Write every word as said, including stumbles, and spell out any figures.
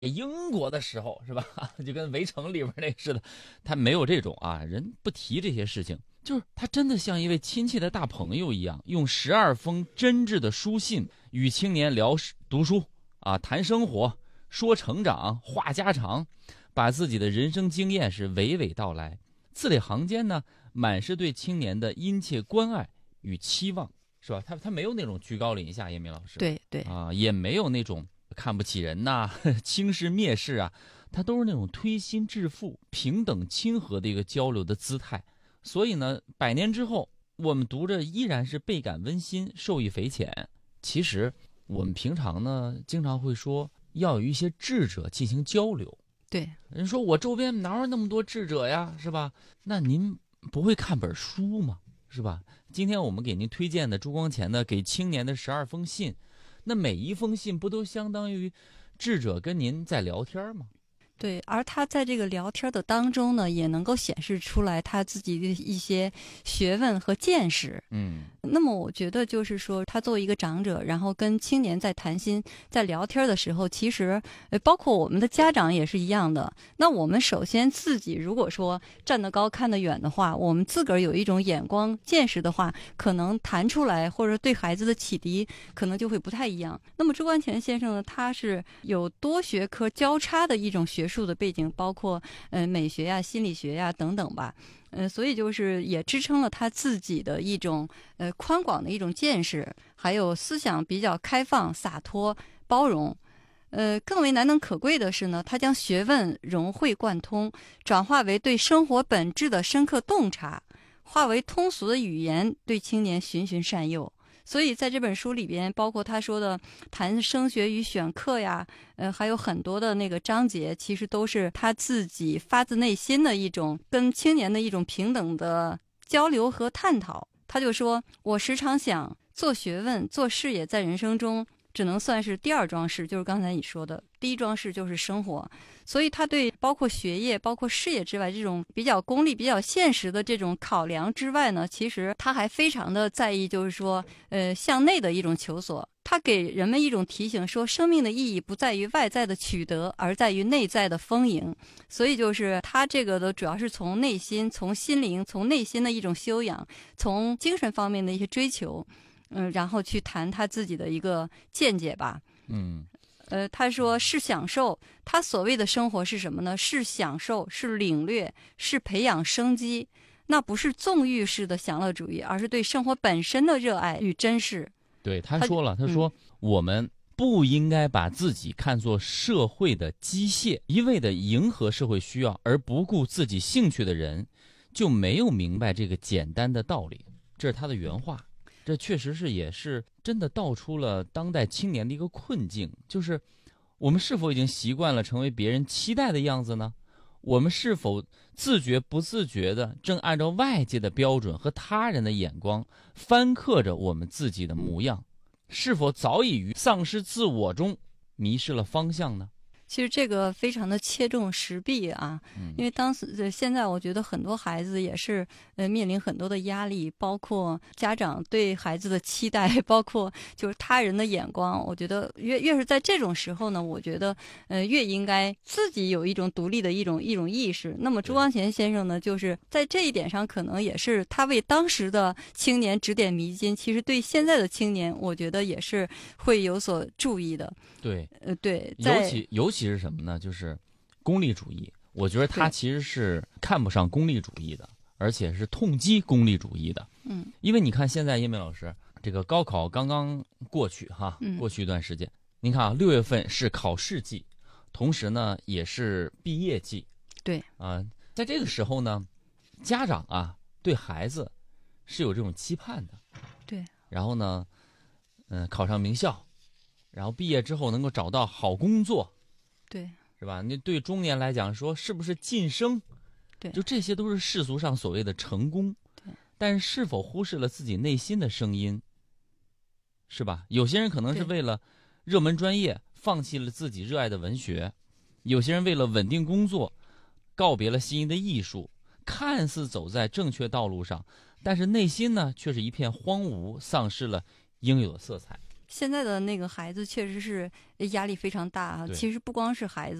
英国的时候是吧？就跟《围城》里边那似的，他没有这种啊，人不提这些事情，就是他真的像一位亲切的大朋友一样，用十二封真挚的书信与青年聊读书啊，谈生活，说成长，话家常，把自己的人生经验是娓娓道来，字里行间呢，满是对青年的殷切关爱与期望，是吧？他他没有那种居高临下，叶明老师， 对对啊，也没有那种看不起人呐、轻视蔑视啊，他都是那种推心置腹、平等亲和的一个交流的姿态。所以呢，百年之后，我们读着依然是倍感温馨，受益匪浅。其实我们平常呢，经常会说要有一些智者进行交流。 对， 人说我周边哪有那么多智者呀，是吧？那您不会看本书吗？是吧？今天我们给您推荐的朱光潜的《给青年的十二封信》，那每一封信不都相当于智者跟您在聊天吗？ 对，而他在这个聊天的当中呢，也能够显示出来他自己的一些学问和见识。 嗯， 那么我觉得就是说，他作为一个长者，然后跟青年在谈心、在聊天的时候，其实呃，包括我们的家长也是一样的。那我们首先自己如果说站得高、看得远的话，我们自个儿有一种眼光、见识的话，可能谈出来或者对孩子的启迪可能就会不太一样。那么朱光潜先生呢，他是有多学科交叉的一种学术的背景，包括呃美学呀、心理学呀等等吧。呃，所以就是也支撑了他自己的一种呃宽广的一种见识，还有思想比较开放、洒脱、包容。呃，更为难能可贵的是呢，他将学问融会贯通，转化为对生活本质的深刻洞察，化为通俗的语言，对青年循循善诱。所以在这本书里边，包括他说的谈升学与选课呀，呃，还有很多的那个章节，其实都是他自己发自内心的一种跟青年的一种平等的交流和探讨。他就说：“我时常想，做学问、做事业，在人生中只能算是第二桩事，就是刚才你说的，第一桩事就是生活。”所以他对包括学业、包括事业之外这种比较功利、比较现实的这种考量之外呢，其实他还非常的在意，就是说，呃，向内的一种求索。他给人们一种提醒，说生命的意义不在于外在的取得，而在于内在的丰盈。所以就是他这个的主要是从内心、从心灵、从内心的一种修养，从精神方面的一些追求，嗯、呃，然后去谈他自己的一个见解吧。 嗯。 呃，他说是享受，他所谓的生活是什么呢？是享受，是领略，是培养生机。那不是纵欲式的享乐主义，而是对生活本身的热爱与珍视。 对，他说了，他说、嗯、我们不应该把自己看作社会的机械，一味的迎合社会需要而不顾自己兴趣的人，就没有明白这个简单的道理。这是他的原话。这确实是也是真的道出了当代青年的一个困境，就是我们是否已经习惯了成为别人期待的样子呢？我们是否自觉不自觉的正按照外界的标准和他人的眼光翻刻着我们自己的模样？是否早已于丧失自我中迷失了方向呢？ 其实这个非常的切中时弊啊，因为当时现在我觉得很多孩子也是呃面临很多的压力，包括家长对孩子的期待，包括就是他人的眼光。我觉得越越是在这种时候呢，我觉得呃越应该自己有一种独立的一种一种意识。那么朱光潜先生呢，就是在这一点上可能也是他为当时的青年指点迷津，其实对现在的青年，我觉得也是会有所注意的。 对， 呃，对， 尤其尤其是什么呢？就是功利主义。我觉得他其实是看不上功利主义的，而且是痛击功利主义的。 嗯， 因为你看现在叶梅老师，这个高考刚刚过去哈， 嗯、 过去一段时间，您看啊，六月份是考试季，同时呢也是毕业季。 对啊、呃，在这个时候呢，家长啊对孩子是有这种期盼的。 对， 然后呢，嗯、呃，考上名校。然后毕业之后能够找到好工作， 对， 是吧？你对中年来讲说是不是晋升？ 对， 就这些都是世俗上所谓的成功。 对， 但是是否忽视了自己内心的声音？是吧？有些人可能是为了热门专业放弃了自己热爱的文学，有些人为了稳定工作告别了心仪的艺术，看似走在正确道路上，但是内心呢却是一片荒芜，丧失了应有的色彩。 现在的那个孩子确实是压力非常大啊。 对其实不光是孩子。